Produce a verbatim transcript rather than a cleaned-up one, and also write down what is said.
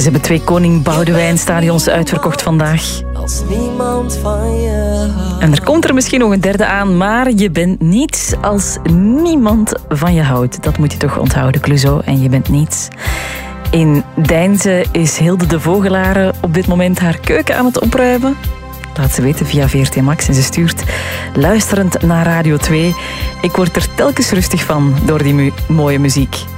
hebben twee Koning Boudewijn stadions uitverkocht vandaag. Als niemand van je houdt. En er komt er misschien nog een derde aan, maar je bent niets als niemand van je houdt. Dat moet je toch onthouden, Clouseau. En je bent niets. In Deinze is Hilde de Vogelare op dit moment haar keuken aan het opruimen. Laat ze weten via V R T Max. En ze stuurt luisterend naar Radio twee. Ik word er telkens rustig van door die mu- mooie muziek.